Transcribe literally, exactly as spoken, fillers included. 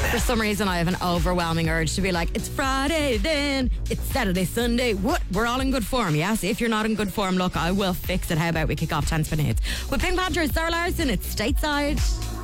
For some reason, I have an overwhelming urge to be like, it's Friday then, it's Saturday, Sunday. What? We're all in good form, yes? If you're not in good form, look, I will fix it. How about we kick off ten spin hits with Pink Panther, Sarah Larson, it's Stateside.